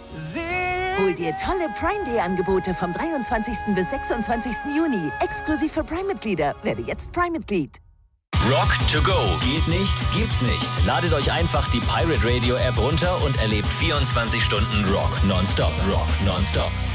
Hol dir tolle Prime Day Angebote vom 23. bis 26. Juni. Exklusiv für Prime-Mitglieder. Werde jetzt Prime-Mitglied. Rock to go. Geht nicht, gibt's nicht. Ladet euch einfach die Pirate Radio App runter und erlebt 24 Stunden Rock nonstop. Rock nonstop.